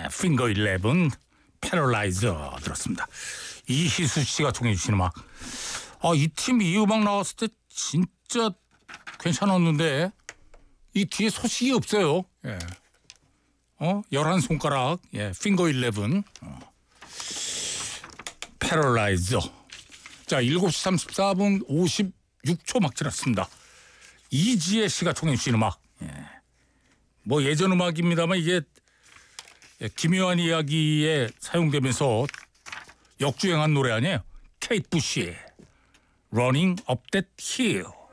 핑거 11 패러라이저 들었습니다. 이희수 씨가 청해 주신 음악. 이 팀 이 음악 나왔을 때 진짜 괜찮았는데 이 뒤에 소식이 없어요. 11손가락 핑거 11 패러라이저. 자, 7시 34분 56초 막 지났습니다. 이지혜 씨가 청해 주신 음악. 뭐 예전 음악입니다만 이게 기묘한 이야기에 사용되면서 역주행한 노래 아니에요. 케이트 부시의 Running Up That Hill.